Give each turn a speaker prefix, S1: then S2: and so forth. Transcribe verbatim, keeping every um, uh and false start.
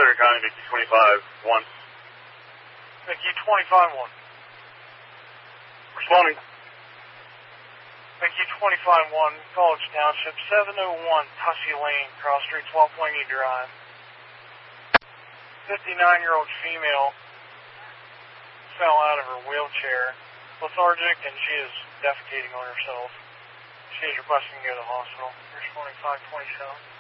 S1: Sutter County, Mickey twenty-five one.
S2: Mickey twenty-five one.
S1: Responding.
S2: Mickey twenty-five one, College Township, seven oh one Tussey Lane, Cross Street, twelve point E Drive. fifty-nine-year-old female fell out of her wheelchair, lethargic, and she is defecating on herself. She is requesting to go to the hospital. Responding five twenty-seven.